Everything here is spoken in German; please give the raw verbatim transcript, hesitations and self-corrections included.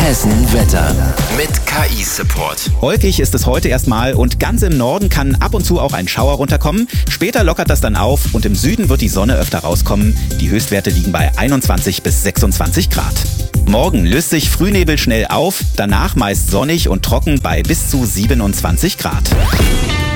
Hessen Wetter mit K I-Support. Häufig ist es heute erstmal und ganz im Norden kann ab und zu auch ein Schauer runterkommen. Später lockert das dann auf und im Süden wird die Sonne öfter rauskommen. Die Höchstwerte liegen bei einundzwanzig bis sechsundzwanzig Grad. Morgen löst sich Frühnebel schnell auf, danach meist sonnig und trocken bei bis zu siebenundzwanzig Grad.